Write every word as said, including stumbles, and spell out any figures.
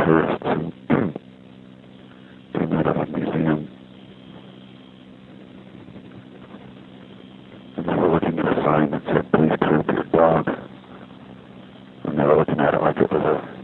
tourists who came out of a museum. And they were looking at a sign that said, please turn to your dog. And they were looking at it like it was a